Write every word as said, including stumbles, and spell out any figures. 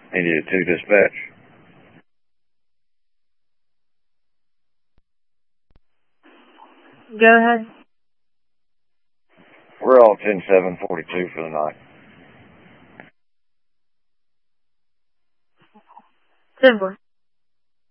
India two dispatch. Go ahead. We're all ten seven forty-two for the night. ten four.